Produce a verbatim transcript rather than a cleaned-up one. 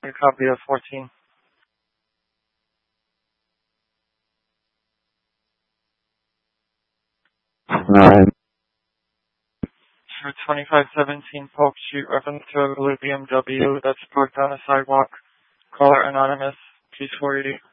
A copy of fourteen. Nine. For twenty-five seventeen Polk Street, reference to a blue B M W that's parked on a sidewalk. Caller anonymous, case four eighty.